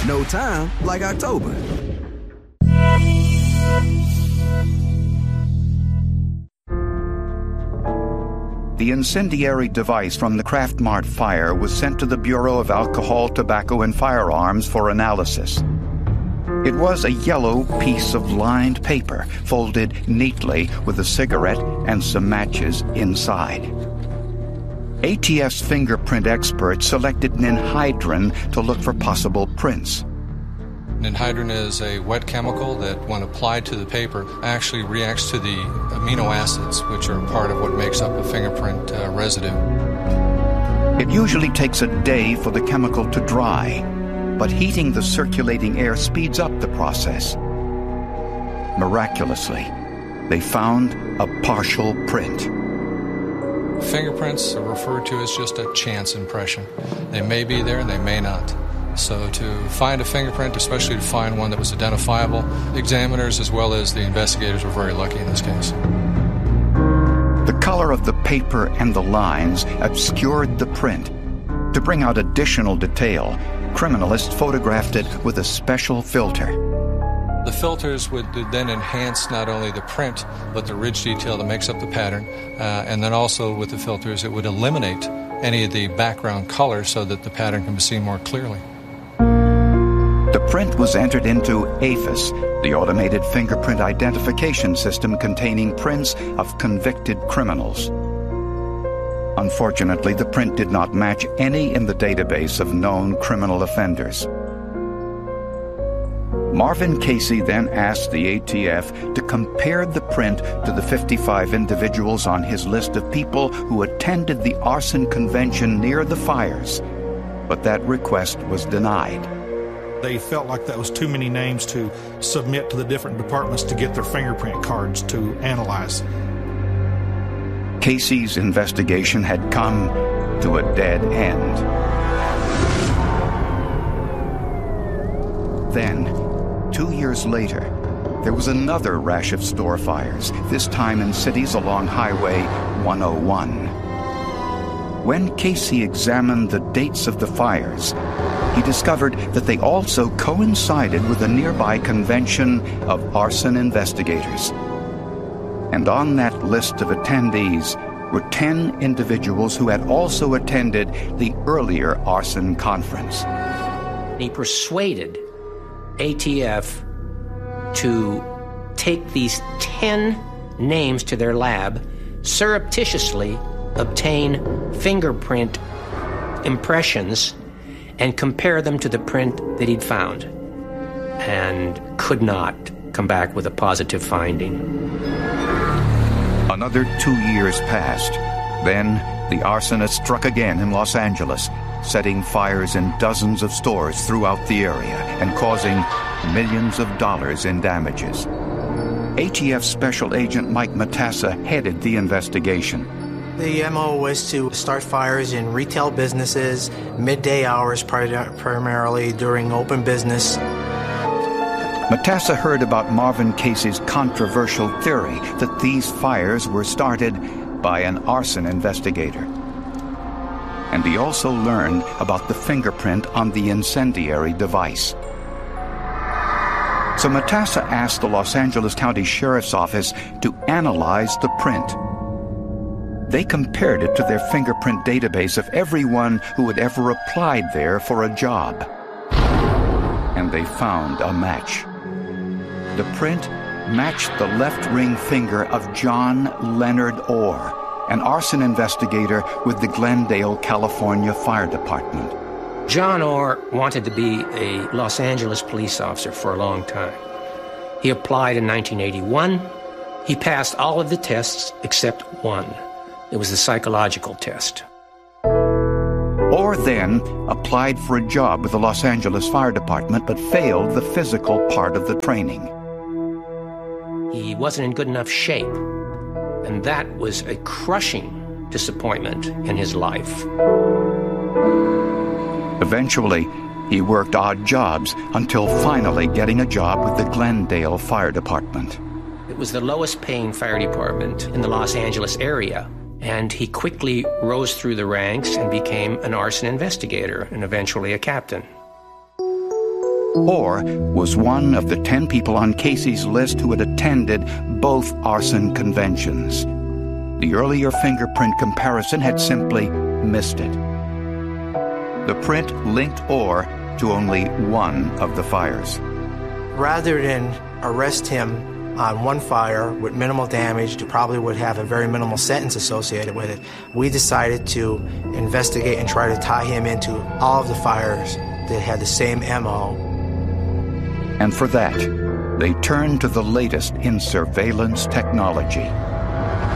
No time like October. The incendiary device from the Kraft Mart fire was sent to the Bureau of Alcohol, Tobacco, and Firearms for analysis. It was a yellow piece of lined paper folded neatly with a cigarette and some matches inside. ATF's fingerprint experts selected ninhydrin to look for possible prints. Ninhydrin is a wet chemical that, when applied to the paper, actually reacts to the amino acids, which are part of what makes up a fingerprint residue. It usually takes a day for the chemical to dry, but heating the circulating air speeds up the process. Miraculously, they found a partial print. Fingerprints are referred to as just a chance impression. They may be there and they may not. So to find a fingerprint, especially to find one that was identifiable, examiners as well as the investigators were very lucky in this case. The color of the paper and the lines obscured the print. To bring out additional detail, criminalists photographed it with a special filter. The filters would then enhance not only the print, but the ridge detail that makes up the pattern. And then also with the filters, it would eliminate any of the background color so that the pattern can be seen more clearly. The print was entered into AFIS, the automated fingerprint identification system containing prints of convicted criminals. Unfortunately, the print did not match any in the database of known criminal offenders. Marvin Casey then asked the ATF to compare the print to the 55 individuals on his list of people who attended the arson convention near the fires, but that request was denied. They felt like that was too many names to submit to the different departments to get their fingerprint cards to analyze. Casey's investigation had come to a dead end. Then, 2 years later, there was another rash of store fires, this time in cities along Highway 101. When Casey examined the dates of the fires, he discovered that they also coincided with a nearby convention of arson investigators. And on that list of attendees were 10 individuals who had also attended the earlier arson conference. He persuaded ATF to take these 10 names to their lab, surreptitiously obtain fingerprint impressions, and compare them to the print that he'd found, and could not come back with a positive finding. Another 2 years passed. Then the arsonist struck again in Los Angeles, setting fires in dozens of stores throughout the area and causing millions of dollars in damages. ATF Special Agent Mike Matassa headed the investigation. The MO was to start fires in retail businesses, midday hours primarily during open business. Matassa heard about Marvin Casey's controversial theory that these fires were started by an arson investigator. And he also learned about the fingerprint on the incendiary device. So Matassa asked the Los Angeles County Sheriff's Office to analyze the print. They compared it to their fingerprint database of everyone who had ever applied there for a job. And they found a match. The print matched the left ring finger of John Leonard Orr, an arson investigator with the Glendale, California Fire Department. John Orr wanted to be a Los Angeles police officer for a long time. He applied in 1981. He passed all of the tests except one. It was the psychological test. Orr then applied for a job with the Los Angeles Fire Department, but failed the physical part of the training. He wasn't in good enough shape, and that was a crushing disappointment in his life. Eventually, he worked odd jobs until finally getting a job with the Glendale Fire Department. It was the lowest paying fire department in the Los Angeles area, and he quickly rose through the ranks and became an arson investigator and eventually a captain. Orr was one of the 10 people on Casey's list who had attended both arson conventions. The earlier fingerprint comparison had simply missed it. The print linked Orr to only one of the fires. Rather than arrest him on one fire with minimal damage, that probably would have a very minimal sentence associated with it, we decided to investigate and try to tie him into all of the fires that had the same MO. And for that, they turned to the latest in surveillance technology.